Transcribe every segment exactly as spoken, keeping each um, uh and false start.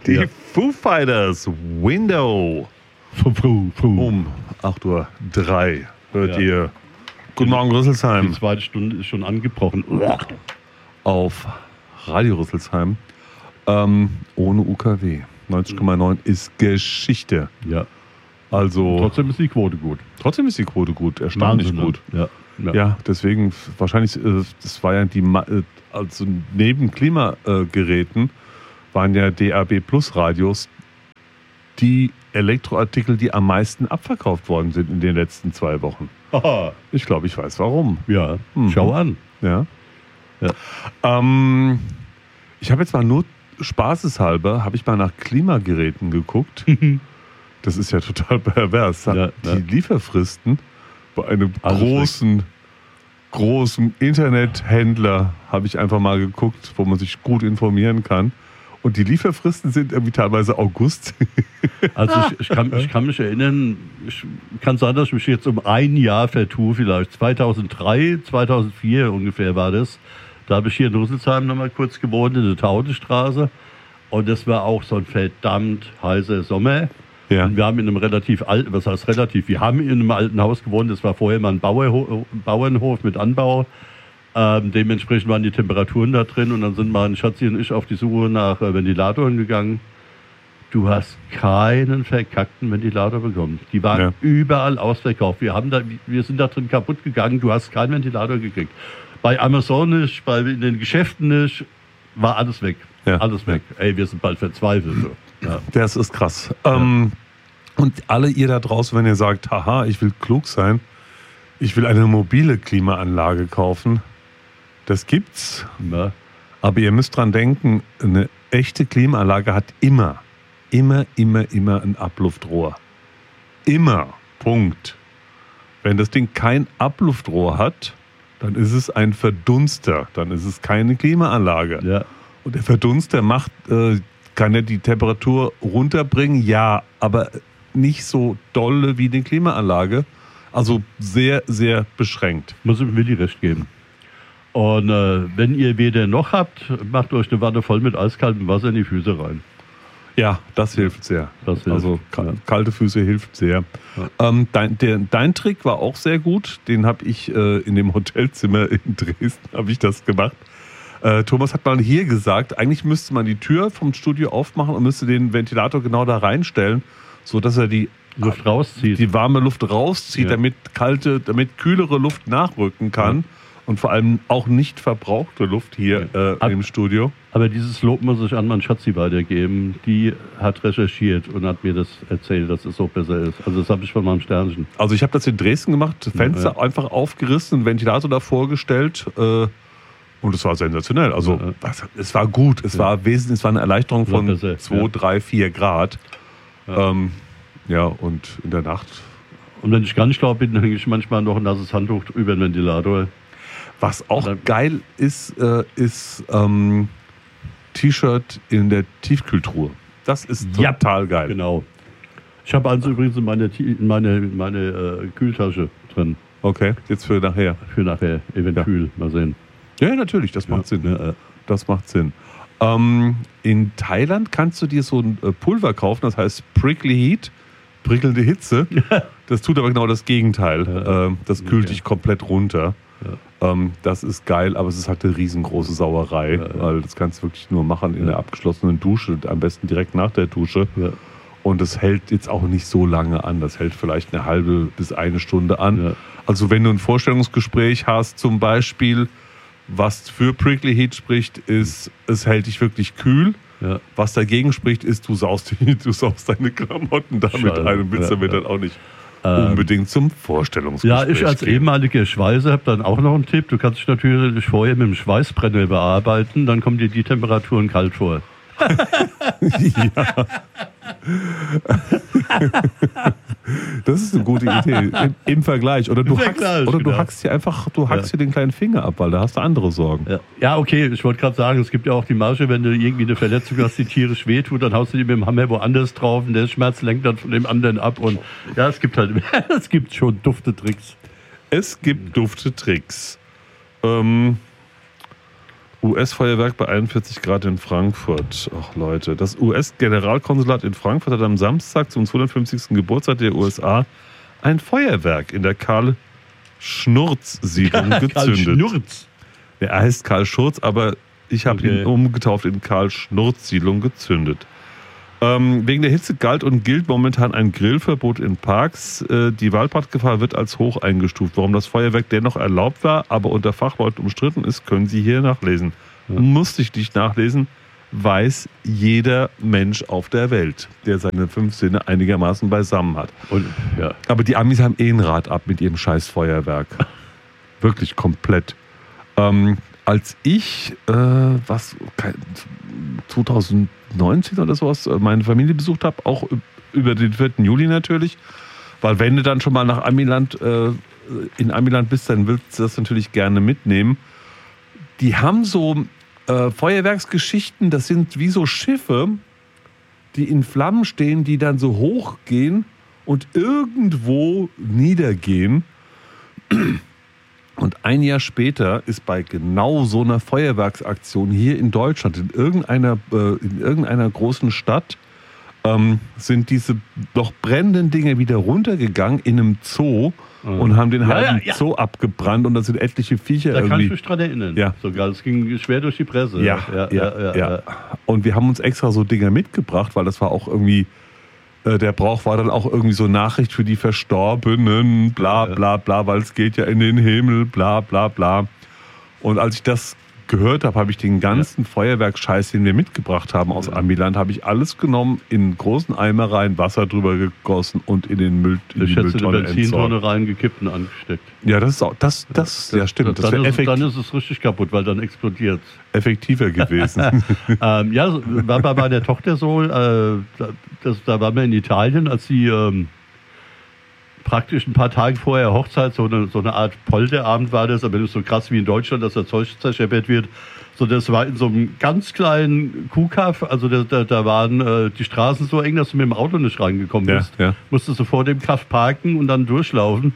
Die Ja. Foo Fighters, Window. Um acht Uhr drei hört Ja. ihr Guten Morgen Die Rüsselsheim zweite Stunde ist schon angebrochen. auf Radio Rüsselsheim. Ähm, ohne U K W. neunzig Komma neun ist Geschichte. Ja. Also Trotzdem ist die Quote gut. trotzdem ist die Quote gut, erstaunlich Wahnsinn, ne? gut. Ja. Ja. Ja, deswegen wahrscheinlich, äh, das war ja die, Ma- äh, also neben Klimageräten waren ja D A B Plus Radios die Elektroartikel, die am meisten abverkauft worden sind in den letzten zwei Wochen. Haha. Ich glaube, ich weiß warum. Ja. Mhm. Schau an. Ja. Ja. Ähm, ich habe jetzt mal nur spaßeshalber, habe ich mal nach Klimageräten geguckt. Das ist ja total pervers. Ja, die ja. Lieferfristen bei einem Alles großen, großen Internethändler habe ich einfach mal geguckt, wo man sich gut informieren kann. Und die Lieferfristen sind irgendwie teilweise August. Also ich, ich, kann, ich kann mich erinnern, ich kann sein, dass ich mich jetzt um ein Jahr vertue vielleicht. zweitausenddrei, zweitausendvier ungefähr war das. Da habe ich hier in Rüsselsheim noch mal kurz gewohnt, in der Taudestraße. Und das war auch so ein verdammt heißer Sommer. Ja. Und wir haben in einem relativ alten, was heißt relativ, wir haben in einem alten Haus gewohnt, das war vorher mal ein Bauerho- Bauernhof mit Anbau. Ähm, dementsprechend waren die Temperaturen da drin und dann sind mein Schatzi und ich auf die Suche nach äh, Ventilatoren gegangen. Du hast keinen verkackten Ventilator bekommen. Die waren Ja. überall ausverkauft. Wir, haben da, wir sind da drin kaputt gegangen. Du hast keinen Ventilator gekriegt. Bei Amazon nicht, bei in den Geschäften nicht, war alles weg. Ja. Alles weg. Ey, wir sind bald verzweifelt. So. Ja. Das ist krass. Ähm, und alle ihr da draußen, wenn ihr sagt, haha, ich will klug sein, ich will eine mobile Klimaanlage kaufen, das gibt's. Ja. Aber ihr müsst dran denken, eine echte Klimaanlage hat immer, immer, immer, immer ein Abluftrohr. Immer. Punkt. Wenn das Ding kein Abluftrohr hat, dann ist es ein Verdunster. Dann ist es keine Klimaanlage. Ja. Und der Verdunster macht, äh, kann er die Temperatur runterbringen? Ja, aber nicht so dolle wie eine Klimaanlage. Also sehr, sehr beschränkt. Muss ich Willi recht geben. Und äh, wenn ihr weder noch habt, macht euch eine Wanne voll mit eiskaltem Wasser in die Füße rein. Ja, das hilft sehr. Das hilft, also ka- ja. kalte Füße hilft sehr. Ähm, dein, der, dein Trick war auch sehr gut. Den habe ich äh, in dem Hotelzimmer in Dresden habe ich das gemacht. Äh, Thomas hat mal hier gesagt, eigentlich müsste man die Tür vom Studio aufmachen und müsste den Ventilator genau da reinstellen, so dass er die Luft rauszieht. die warme Luft rauszieht, Ja. damit kalte, damit kühlere Luft nachrücken kann. Und vor allem auch nicht verbrauchte Luft hier äh, Ab- im Studio. Aber dieses Lob muss ich an meinen Schatzi weitergeben. Die hat recherchiert und hat mir das erzählt, dass es so besser ist. Also das habe ich von meinem Sternchen. Also ich habe das in Dresden gemacht, Fenster Ja. einfach aufgerissen, einen Ventilator davor gestellt äh, und es war sensationell. Also Ja. was, es war gut, es Ja. war wesentlich, es war eine Erleichterung War von besser, zwei, ja. drei, vier Grad. Ja. Ähm, ja, und in der Nacht. Und wenn ich gar nicht glaube, bin, hänge ich manchmal noch ein nasses Handtuch über den Ventilator. Was auch Dann- geil ist, äh, ist ähm, T-Shirt in der Tiefkühltruhe. Das ist Ja, total geil. Genau. Ich habe also übrigens in meine, Ti- in meine, meine äh, Kühltasche drin. Okay, jetzt für nachher. Für nachher, eventuell. Mal sehen. Ja, natürlich, das macht Ja. Sinn. Ja, äh. Das macht Sinn. Ähm, in Thailand kannst du dir so ein äh, Pulver kaufen, das heißt Prickly Heat, prickelnde Hitze. Das tut aber genau das Gegenteil. Ja. Ähm, das kühlt Okay. dich komplett runter. Ähm, das ist geil, aber es ist halt eine riesengroße Sauerei, Ja, ja. weil das kannst du wirklich nur machen in Ja. der abgeschlossenen Dusche, am besten direkt nach der Dusche. Ja. Und das hält jetzt auch nicht so lange an. Das hält vielleicht eine halbe bis eine Stunde an. Ja. Also wenn du ein Vorstellungsgespräch hast, zum Beispiel, was für Prickly Heat spricht, ist, es hält dich wirklich kühl. Ja. Was dagegen spricht, ist, du saust, die, du saust deine Klamotten damit Schade. ein und willst Ja, damit ja. dann auch nicht Ähm, unbedingt zum Vorstellungsgespräch Ja, ich als gehen. ehemaliger Schweißer habe dann auch noch einen Tipp. Du kannst dich natürlich vorher mit dem Schweißbrenner bearbeiten, dann kommen dir die Temperaturen kalt vor. Ja. Das ist eine gute Idee. Im, im Vergleich. Oder du, Im hackst, Vergleich, oder du genau. hackst dir einfach, du hackst Ja. dir den kleinen Finger ab, weil da hast du andere Sorgen. Ja, ja okay, ich wollte gerade sagen, es gibt ja auch die Masche, wenn du irgendwie eine Verletzung hast, die tierisch wehtut, dann haust du die mit dem Hammer woanders drauf und der Schmerz lenkt dann von dem anderen ab. Und ja, es gibt halt, es gibt schon dufte Tricks. Es gibt dufte Tricks. Ähm, U S-Feuerwerk bei einundvierzig Grad in Frankfurt. Ach Leute, das U S-Generalkonsulat in Frankfurt hat am Samstag zum zweihundertfünfzigsten Geburtstag der U S A ein Feuerwerk in der Karl-Schnurz-Siedlung gezündet. Karl Schnurz? Er heißt Karl Schurz, aber ich habe okay. ihn umgetauft in Karl-Schnurz-Siedlung gezündet. Ähm, wegen der Hitze galt und gilt momentan ein Grillverbot in Parks. Äh, die Waldbrandgefahr wird als hoch eingestuft. Warum das Feuerwerk dennoch erlaubt war, aber unter Fachleuten umstritten ist, können Sie hier nachlesen. Ja. Musste ich nicht nachlesen, weiß jeder Mensch auf der Welt, der seine fünf Sinne einigermaßen beisammen hat. Und, ja. Aber die Amis haben eh ein Rad ab mit ihrem scheiß Feuerwerk. Wirklich komplett. Ähm, als ich, äh, was, zweitausendneunzehn oder sowas, meine Familie besucht habe, auch über den vierten Juli natürlich, weil wenn du dann schon mal nach Amiland, äh, in Amiland bist, dann willst du das natürlich gerne mitnehmen. Die haben so äh, Feuerwerksgeschichten, das sind wie so Schiffe, die in Flammen stehen, die dann so hochgehen und irgendwo niedergehen. Und ein Jahr später ist bei genau so einer Feuerwerksaktion hier in Deutschland, in irgendeiner, äh, in irgendeiner großen Stadt, ähm, sind diese noch brennenden Dinge wieder runtergegangen in einem Zoo mhm. und haben den ja, halben ja, ja. Zoo abgebrannt und da sind etliche Viecher da irgendwie. Da kann ich mich dran erinnern. Ja. Sogar, das ging schwer durch die Presse. Ja, ja, ja, ja, ja. Und wir haben uns extra so Dinger mitgebracht, weil das war auch irgendwie... Der Brauch war dann auch irgendwie so Nachricht für die Verstorbenen, bla bla bla, weil es geht ja in den Himmel, bla bla bla. Und als ich das gehört habe, habe ich den ganzen ja. Feuerwerksscheiß, den wir mitgebracht haben aus ja. Amiland, habe ich alles genommen, in großen Eimer rein, Wasser drüber gegossen und in den Müll, in die Mülltonne entsorgt. Benzintonne reingekippt und angesteckt. Ja, das ist auch, das, das, ja, ja stimmt. Das dann, ist es, dann ist es richtig kaputt, weil dann explodiert. Effektiver gewesen. ähm, ja, war bei meiner Tochter so, äh, das, da waren wir in Italien, als sie ähm, praktisch ein paar Tage vor der Hochzeit, so eine, so eine Art Polterabend war das, aber nicht so krass wie in Deutschland, dass der Zeug zerscheppert wird. So, das war in so einem ganz kleinen Kuhkaff, also da, da, da waren äh, die Straßen so eng, dass du mit dem Auto nicht reingekommen bist. Ja, ja. Musstest du vor dem Kaff parken und dann durchlaufen.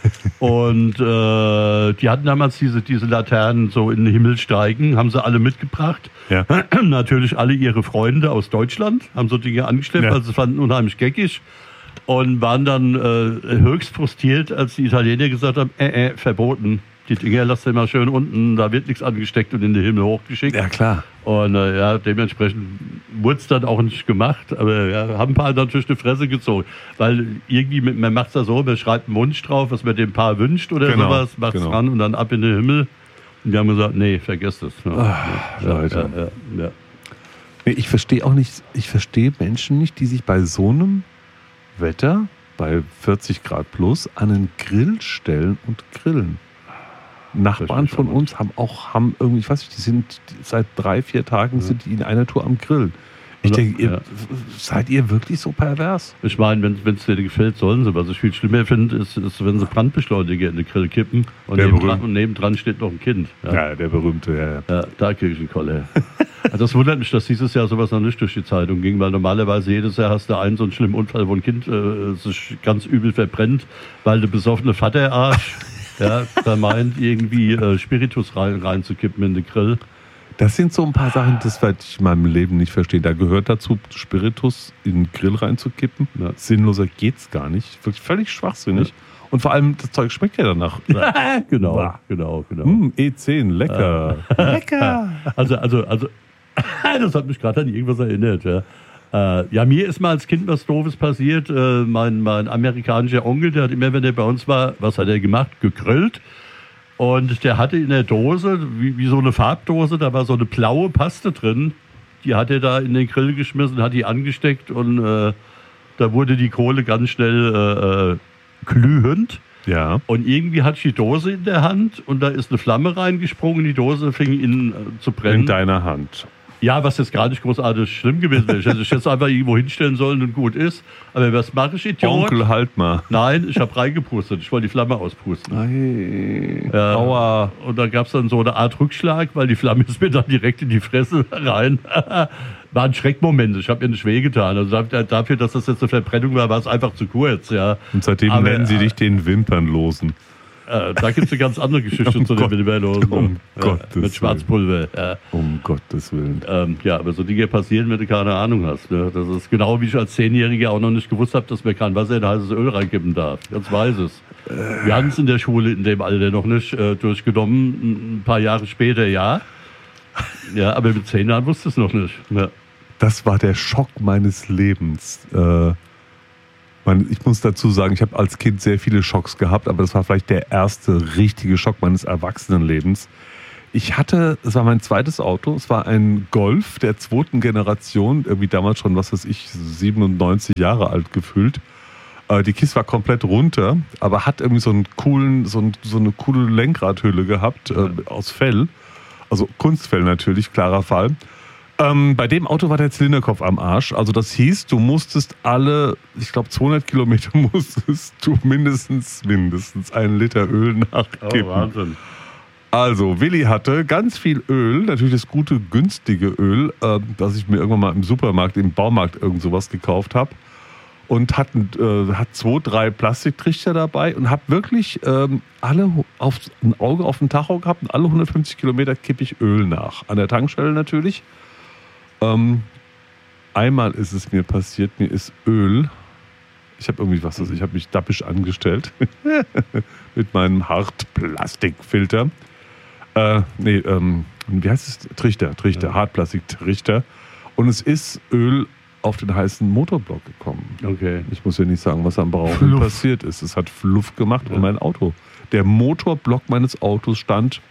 Und äh, die hatten damals diese, diese Laternen so in den Himmel steigen, haben sie alle mitgebracht. Ja. Natürlich alle ihre Freunde aus Deutschland, haben so Dinge angeschleppt, ja. also fanden unheimlich geckig. Und waren dann äh, höchst frustriert, als die Italiener gesagt haben, äh, äh, verboten. Die Dinger lasst ihr mal schön unten, da wird nichts angesteckt und in den Himmel hochgeschickt. Ja, klar. Und äh, ja, dementsprechend wurde es dann auch nicht gemacht. Aber ja, haben ein paar natürlich eine Fresse gezogen. Weil irgendwie, man macht es ja so, man schreibt einen Wunsch drauf, was man dem Paar wünscht oder genau, sowas, macht es genau. ran und dann ab in den Himmel. Und die haben gesagt, nee, vergesst es. Ja, Ach, ja, Leute. Ja, ja, ja. Nee, ich verstehe auch nicht, ich verstehe Menschen nicht, die sich bei so einem Wetter bei vierzig Grad plus an einen Grill stellen und grillen. Nachbarn von uns haben auch, haben irgendwie, ich weiß nicht, die sind seit drei, vier Tagen ja. sind die in einer Tour am Grillen. Ich also, denke, ihr, ja. seid ihr wirklich so pervers? Ich meine, wenn es dir gefällt, sollen sie. Was ich viel schlimmer finde, ist, ist, wenn sie Brandbeschleuniger in den Grill kippen und, nebendran, und nebendran steht noch ein Kind. Ja, ja der berühmte, ja. ja. ja da kriege ich einen Koller. Das wundert mich, dass dieses Jahr sowas noch nicht durch die Zeitung ging, weil normalerweise jedes Jahr hast du einen so einen schlimmen Unfall, wo ein Kind äh, sich ganz übel verbrennt, weil der besoffene Vaterarsch ja, vermeint, irgendwie äh, Spiritus rein, reinzukippen in den Grill. Das sind so ein paar Sachen, das werde ich in meinem Leben nicht verstehen. Da gehört dazu, Spiritus in den Grill reinzukippen. Ja. Sinnloser geht's gar nicht. Wirklich völlig schwachsinnig. Ja. Und vor allem, das Zeug schmeckt ja danach. Ja, genau, bah. genau, genau. Mm, E zehn, lecker. Äh. Lecker. Also, also, also, das hat mich gerade an irgendwas erinnert. Ja. Äh, ja, mir ist mal als Kind was Doofes passiert. Äh, mein, mein amerikanischer Onkel, der hat immer, wenn er bei uns war, was hat er gemacht? Gegrillt. Und der hatte in der Dose, wie, wie so eine Farbdose, da war so eine blaue Paste drin. Die hat er da in den Grill geschmissen, hat die angesteckt und äh, da wurde die Kohle ganz schnell äh, äh, glühend. Ja. Und irgendwie hatte ich die Dose in der Hand und da ist eine Flamme reingesprungen, die Dose fing in, äh, zu brennen. In deiner Hand. Ja, was jetzt gar nicht großartig schlimm gewesen wäre. Ich hätte es jetzt einfach irgendwo hinstellen sollen und gut ist. Aber was mache ich, Idiot? Onkel, halt mal. Nein, ich habe reingepustet. Ich wollte die Flamme auspusten. Ei. Ja, Aua. Und da gab es dann so eine Art Rückschlag, weil die Flamme ist mir dann direkt in die Fresse rein. War ein Schreckmoment. Ich habe mir nicht wehgetan. Also dafür, dass das jetzt eine Verbrennung war, war es einfach zu kurz. Ja. Und seitdem Aber, nennen sie dich den Wimpernlosen. Äh, da gibt es eine ganz andere Geschichte um zu den Minimalhosen. Um ja, Gottes mit Schwarzpulver. Ja. Um Gottes Willen. Ähm, ja, aber so Dinge passieren, wenn du keine Ahnung hast. Ne? Das ist genau wie ich als Zehnjähriger auch noch nicht gewusst habe, dass man kein Wasser in heißes Öl reinkippen darf. Ganz weiß es. Äh. Wir hatten es in der Schule in dem Alter noch nicht äh, durchgenommen. Ein paar Jahre später, ja. Ja, aber mit zehn Jahren wusste es noch nicht. Ja. Das war der Schock meines Lebens. Äh, man, ich muss dazu sagen, ich habe als Kind sehr viele Schocks gehabt, aber das war vielleicht der erste richtige Schock meines Erwachsenenlebens. Ich hatte, es war mein zweites Auto, es war ein Golf der zweiten Generation, irgendwie damals schon, was weiß ich, siebenundneunzig Jahre alt gefühlt. Äh, die Kiste war komplett runter, aber hat irgendwie so einen coolen, so, ein, so eine coole Lenkradhülle gehabt, äh, aus Fell. Also Kunstfell natürlich, klarer Fall. Ähm, bei dem Auto war der Zylinderkopf am Arsch. Also das hieß, du musstest alle, ich glaube zweihundert Kilometer musstest du mindestens, mindestens einen Liter Öl nachkippen. Oh, Wahnsinn. Also Willi hatte ganz viel Öl, natürlich das gute, günstige Öl, äh, das ich mir irgendwann mal im Supermarkt, im Baumarkt irgend sowas gekauft habe. Und hat, äh, hat zwei, drei Plastiktrichter dabei und habe wirklich ähm, alle auf, ein Auge auf den Tacho gehabt und alle hundertfünfzig Kilometer kippe ich Öl nach. An der Tankstelle natürlich. Ähm, einmal ist es mir passiert, mir ist Öl, ich habe irgendwie was, ich habe mich dappisch angestellt mit meinem Hartplastikfilter. Äh, nee, ähm, wie heißt es? Trichter, Trichter, ja. Hartplastiktrichter. Und es ist Öl auf den heißen Motorblock gekommen. Okay. Ich muss ja nicht sagen, was am Brauchen passiert ist. Es hat Fluff gemacht ja. Und mein Auto. Der Motorblock meines Autos stand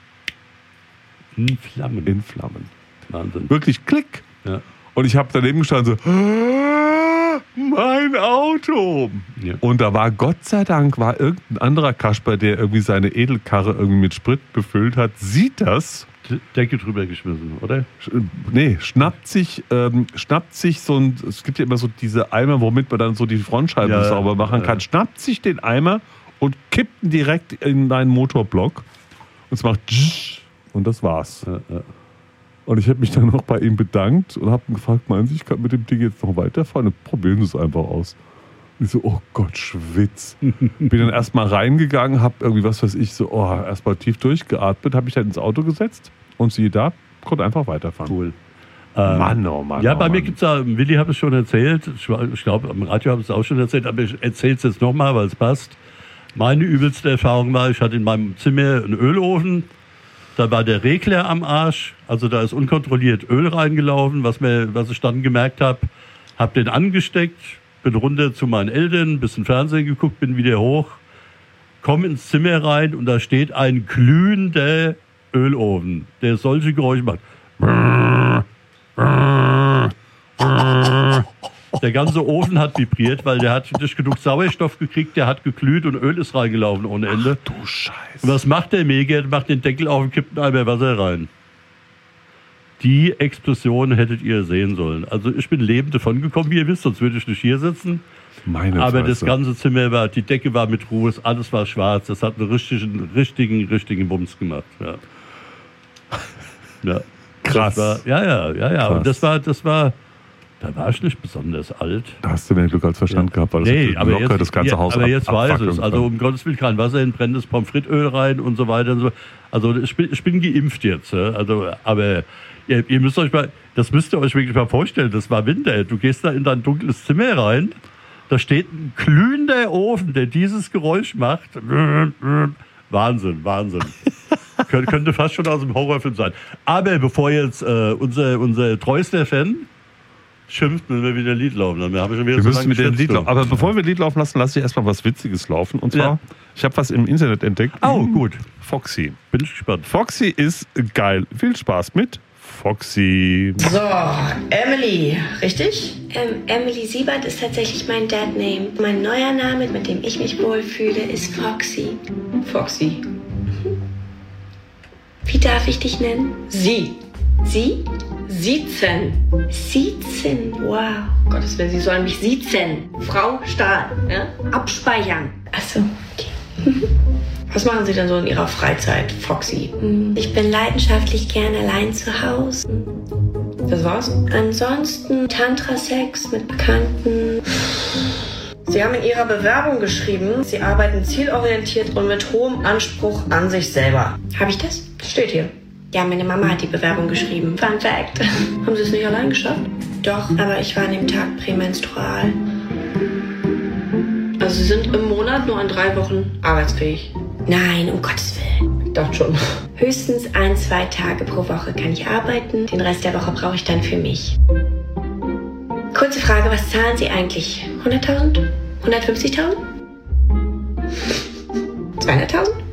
in Flammen. In Flammen. Wahnsinn. Wirklich Klick. Ja. Und ich habe daneben gestanden so, ah, mein Auto. Ja. Und da war Gott sei Dank, war irgendein anderer Kasper, der irgendwie seine Edelkarre irgendwie mit Sprit befüllt hat, sieht das. Decke drüber geschmissen, oder? Nee, schnappt sich, ähm, schnappt sich so ein, es gibt ja immer so diese Eimer, womit man dann so die Frontscheibe ja, sauber machen kann, ja. Schnappt sich den Eimer und kippt ihn direkt in deinen Motorblock und es macht und das war's. Ja, ja. Und ich habe mich dann noch bei ihm bedankt und habe ihn gefragt, meinen Sie, ich kann mit dem Ding jetzt noch weiterfahren? Und probieren Sie es einfach aus. Und ich so, oh Gott, Schwitz. Bin dann erstmal reingegangen, habe irgendwie, was weiß ich, so, oh, erstmal tief durchgeatmet, habe mich dann ins Auto gesetzt und siehe da, konnte einfach weiterfahren. Cool. Mann, oh Mann. Ja, oh bei Mann. mir gibt es da, Willi hat es schon erzählt, ich glaube, am Radio habe ich es auch schon erzählt, aber ich erzähle es jetzt nochmal, weil es passt. Meine übelste Erfahrung war, ich hatte in meinem Zimmer einen Ölofen, da war der Regler am Arsch, also da ist unkontrolliert Öl reingelaufen, was, mir, was ich dann gemerkt habe, habe den angesteckt, bin runter zu meinen Eltern, ein bisschen Fernsehen geguckt, bin wieder hoch, komme ins Zimmer rein und da steht ein glühender Ölofen, der solche Geräusche macht. Der ganze Ofen hat vibriert, weil der hat nicht genug Sauerstoff gekriegt, der hat geglüht und Öl ist reingelaufen ohne Ende. Ach du Scheiße. Und was macht der Mega? Der macht den Deckel auf und kippt einen Eimer Wasser rein. Die Explosion hättet ihr sehen sollen. Also ich bin lebend davon gekommen, wie ihr wisst, sonst würde ich nicht hier sitzen. Meine Aber Fresse. Das ganze Zimmer war, die Decke war mit Ruß, alles war schwarz. Das hat einen richtigen, richtigen, richtigen Bums gemacht. Ja. Ja. Krass. War, ja, ja, ja, ja. Krass. Und das war, das war, da war ich nicht besonders alt. Da hast du mehr Glück als Verstand ja. gehabt, weil das nee, aber locker jetzt, das ganze ja, Haus aber ab, jetzt weiß es. Also um Gottes Willen kein Wasser in brennendes Pommes frites-Öl rein und so weiter und so. Also ich bin, ich bin geimpft jetzt. Also, aber ihr, ihr müsst euch mal, das müsst ihr euch wirklich mal vorstellen. Das war Winter. Du gehst da in dein dunkles Zimmer rein. Da steht ein glühender Ofen, der dieses Geräusch macht. Wahnsinn, Wahnsinn. Kön- könnte fast schon aus dem Horrorfilm sein. Aber bevor jetzt äh, unser, unser treuester Fan schimpft, wenn wir wieder ein Lied laufen. Dann haben wir schon wieder wir so müssen lange mit dem Lied geschwitzt. laufen. Aber bevor wir ein Lied laufen lassen, lasse ich erstmal was Witziges laufen. Und zwar, ja. ich habe was im Internet entdeckt. Oh, gut. Foxy. Bin ich gespannt. Foxy ist geil. Viel Spaß mit Foxy. So, Emily, richtig? Ähm, Emily Siebert ist tatsächlich mein Dad-Name. Mein neuer Name, mit dem ich mich wohlfühle, ist Foxy. Foxy. Wie darf ich dich nennen? Sie. Sie? Siezen. Siezen, wow. Gottes Willen, Sie sollen mich siezen. Frau Stahl. Ja? Abspeichern. Achso, okay. Was machen Sie denn so in Ihrer Freizeit, Foxy? Ich bin leidenschaftlich gern allein zu Hause. Das war's? Ansonsten Tantra-Sex mit Bekannten. Sie haben in Ihrer Bewerbung geschrieben, Sie arbeiten zielorientiert und mit hohem Anspruch an sich selber. Habe ich das? Steht hier. Ja, meine Mama hat die Bewerbung geschrieben. Fun Fact. Haben Sie es nicht allein geschafft? Doch, aber ich war an dem Tag prämenstrual. Also Sie sind im Monat nur an drei Wochen arbeitsfähig? Nein, um Gottes Willen. Ich dachte schon. Höchstens ein, zwei Tage pro Woche kann ich arbeiten. Den Rest der Woche brauche ich dann für mich. Kurze Frage, was zahlen Sie eigentlich? hunderttausend? hundertfünfzigtausend? zweihunderttausend?